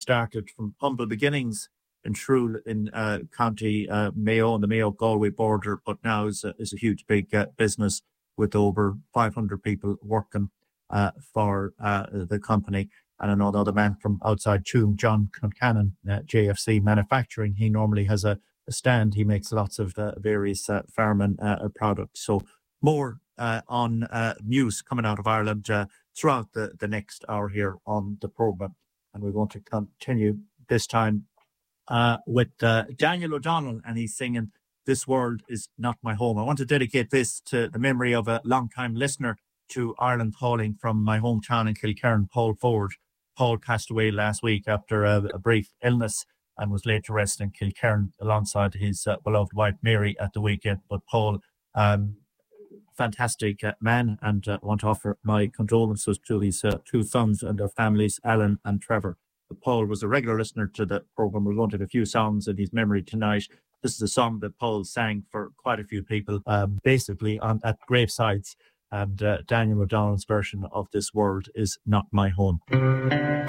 started from humble beginnings in Shrule in County Mayo, on the Mayo-Galway border, but now is a huge, big business with over 500 people working for the company. And another man from outside Tuam, John Concannon, JFC Manufacturing. He normally has a stand. He makes lots of various farming products. So more on news coming out of Ireland throughout the next hour here on the programme. And we're going to continue this time with Daniel O'Donnell, and he's singing "This World Is Not My Home." I want to dedicate this to the memory of a long-time listener to Ireland Calling from my hometown in Kilkerran, Paul Ford. Paul passed away last week after a brief illness and was laid to rest in Kilkerran alongside his beloved wife Mary at the weekend. But Paul, fantastic man, and I want to offer my condolences to his two sons and their families, Alan and Trevor. But Paul was a regular listener to the programme. We're going to have a few songs in his memory tonight. This is a song that Paul sang for quite a few people, basically at gravesides. And Daniel O'Donnell's version of "This World Is Not My Home."